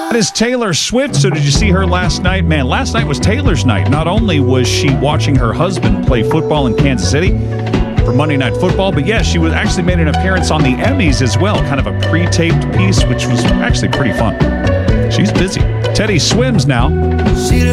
That is Taylor Swift. So did you see her last night? Man, last night was Taylor's night. Not only was she watching her husband play football in Kansas City for Monday Night Football, but yeah, she was actually made an appearance on the Emmys as well, kind of a pre-taped piece, which was actually pretty fun. She's busy. Teddy swims now.